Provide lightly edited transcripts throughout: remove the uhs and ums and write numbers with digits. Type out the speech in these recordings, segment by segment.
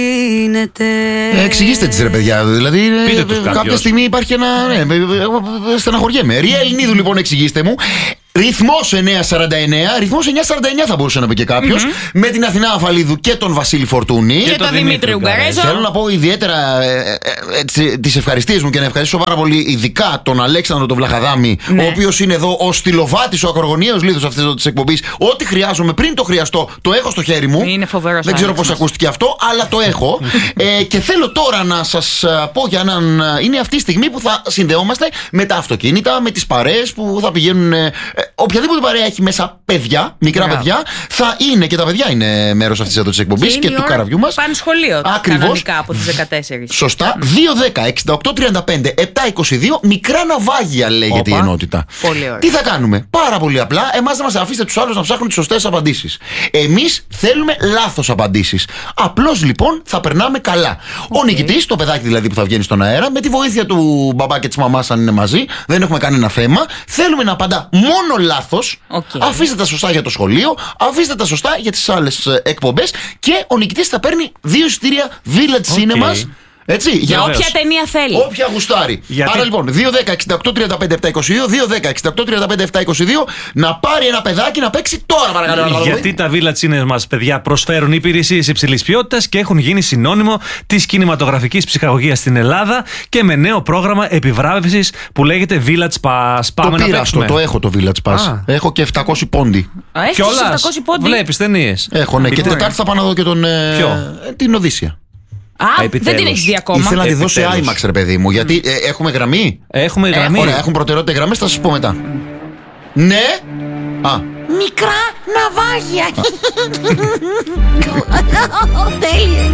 Εξηγήστε τις ρε παιδιά, δηλαδή κάποια στιγμή υπάρχει ένα. Στεναχωριέμαι. Ριέλ Νίδου, λοιπόν, εξηγήστε μου. Ρυθμός 949, ρυθμός 949 θα μπορούσε να πει και κάποιος. Με την Αθηνά Αφαλίδου και τον Βασίλη Φορτούνη. Και τον Δημήτρη Ουγγαρέζο. Θέλω να πω ιδιαίτερα τις ευχαριστίες μου και να ευχαριστήσω πάρα πολύ ειδικά τον Αλέξανδρο τον Βλαχαδάμη, ο οποίος είναι εδώ ο στυλοβάτης, ο ακρογωνιαίος λίθος αυτής της εκπομπής. Ό,τι χρειάζομαι πριν το χρειαστώ, το έχω στο χέρι μου. Είναι φοβερός. Δεν ξέρω πώς ακούστηκε αυτό, αλλά το έχω. Και θέλω τώρα να σας πω για έναν. Είναι αυτή η στιγμή που θα συνδεόμαστε με τα αυτοκίνητα, με τις παρέες που θα πηγαίνουν. Οποιαδήποτε παρέα έχει μέσα παιδιά, μικρά παιδιά, θα είναι και τα παιδιά είναι μέρος αυτής εδώ της εκπομπής και του καραβιού μας. Πάνε σχολείο. Ακριβώς. Από τις 14. Σωστά. 2-10-68-35-7-22. Μικρά ναυάγια λέγεται η ενότητα. Πολύ ωραία. Τι θα κάνουμε? Πάρα πολύ απλά. Εμάς δεν μας αφήσετε τους άλλους να ψάχνουν τις σωστές απαντήσεις. Εμείς θέλουμε λάθος απαντήσεις. Απλώς λοιπόν θα περνάμε καλά. Ο νικητής, το παιδάκι δηλαδή που θα βγαίνει στον αέρα, με τη βοήθεια του μπαμπά και της μαμάς, αν είναι μαζί, δεν έχουμε κανένα θέμα. Θέλουμε να απαντά μόνο λάθος. Αφήστε τα σωστά για το σχολείο, αφήστε τα σωστά για τις άλλες εκπομπές και ο νικητής θα παίρνει 2 εισιτήρια Village Cinemas. Έτσι, για όποια ταινία θέλει. Όποια γουστάρει. Άρα λοιπόν, 2-10-68-35-7-22, 2-10-68-35-7-22, να πάρει ένα παιδάκι να παίξει τώρα, παρακαλώ. Γιατί τα Village Cinemas, παιδιά, προσφέρουν υπηρεσίες υψηλής ποιότητας και έχουν γίνει συνώνυμο της κινηματογραφικής ψυχαγωγίας στην Ελλάδα και με νέο πρόγραμμα επιβράβευσης που λέγεται Village Pass. Πάμε να παίξουμε. Το έχω το Village Pass. Έχω και 700 πόντι. Έχεις 700 πόντι. Βλέπεις ταινίες. Έχω, ναι. Και Τετάρτη θα πάω να δω και την Οδύσσια. Δεν την έχεις δει ακόμα. Ήθελα να τη δώσω IMAX, ρε παιδί μου, γιατί έχουμε γραμμή. Έχουμε γραμμή. Ωραία, έχουν προτεραιότητα γραμμές, θα σας πω μετά. Ναι. Μικρά ναυάγια. Τέλεια.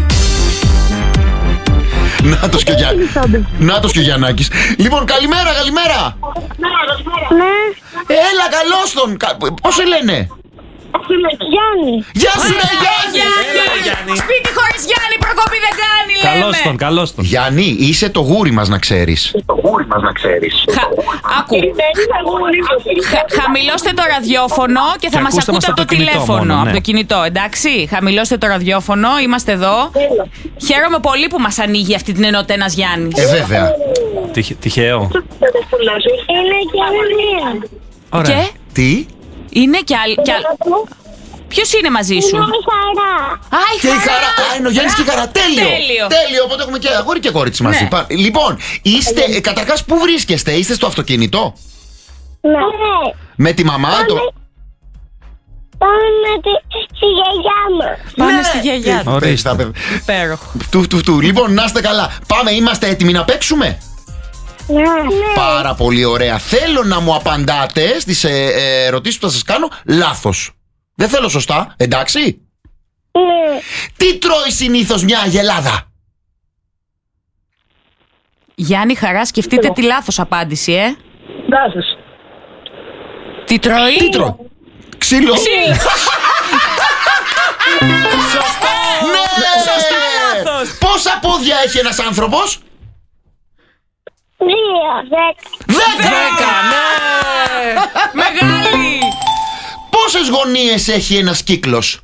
Νάτος και ο Γιαννάκης. Λοιπόν, καλημέρα. Ναι. Έλα, καλώς τον. Πώς σε λένε? Γιάννη. Γεια σου, ρε Γιάννη. Σπίτι χωρίς Γιάννη προκοπή δεν κάνει, λέμε. Καλώς τον. Γιάννη, είσαι το γούρι μας, να ξέρεις. Άκου. Χαμηλώστε το ραδιόφωνο και θα μας ακούτε από το τηλέφωνο, από το κινητό, εντάξει. Χαμηλώστε το ραδιόφωνο, είμαστε εδώ. Χαίρομαι πολύ που μας ανοίγει αυτή την ενότητα ένας Γιάννης. Βέβαια. Τυχαίο. Είναι και Ανδρία. Ωραία. Και Τι? είναι και άλλη. Ποιος είναι μαζί σου? Είναι η Χαρά. Και η Χαρά. Είναι ο Γιάννης και η Χαρά. Τέλειο. Οπότε έχουμε και αγόρι και κόρη της μαζί. Λοιπόν, είστε. Καταρχάς, πού βρίσκεστε? Είστε στο αυτοκίνητο? Ναι. Με τη μαμά? Πάμε στη γιαγιά μας. Πάμε στη γιαγιά του. Ορίστε. Υπέροχο. Λοιπόν, να είστε καλά. Πάμε, είμαστε έτοιμοι να παίξουμε? Ναι. Πάρα πολύ ωραία. Θέλω να μου απαντάτε στις ερωτήσεις που θα σας κάνω λάθος. Δεν θέλω σωστά, εντάξει? Ναι. Τι τρώει συνήθως μια αγελάδα? Γιάννη Χαρά, σκεφτείτε τη λάθος απάντηση, Λάθος. Τι τρώει? Ξύλο. Σωστό. Ναι. Σωστά, λάθος. Πόσα πόδια έχει ένας άνθρωπος? 10. 10. Ναι. Μεγάλη. Πόσες γωνίες έχει ένας κύκλος?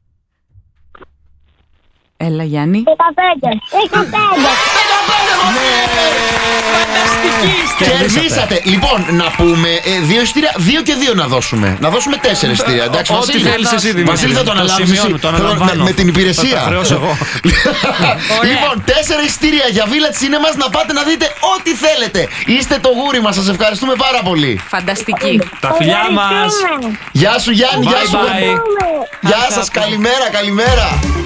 Έλα, Γιάννη. 15. Κερδίσατε. Λοιπόν, να πούμε 2 εισιτήρια, 2 και 2 να δώσουμε. Να δώσουμε 4 εισιτήρια. Εντάξει, Ό,τι θέλεις εσύ, Δημήτρη. Βασίλη, θα το αναλάβεις εσύ. Με την υπηρεσία. Λοιπόν, 4 εισιτήρια για Village Cinemas να πάτε να δείτε ό,τι θέλετε. Είστε το γούρι μας. Σας ευχαριστούμε πάρα πολύ. Φανταστική. Τα φιλιά μας. Γεια σου, Γιάννη. Γεια σου. Bye bye. Γεια σας. Καλημέρα.